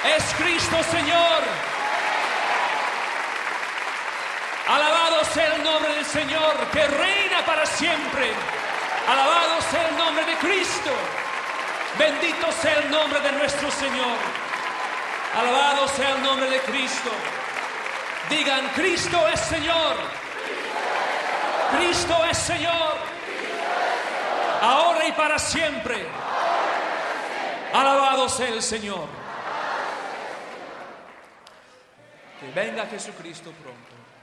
Es Cristo, Señor. Alabado sea el nombre del Señor, que reina para siempre. Alabado sea el nombre de Cristo. Bendito sea el nombre de nuestro Señor. Alabado sea el nombre de Cristo. Digan, Cristo es Señor. Cristo es Señor. Ahora y para siempre. Alabado sea el Señor. Que venga Jesucristo pronto.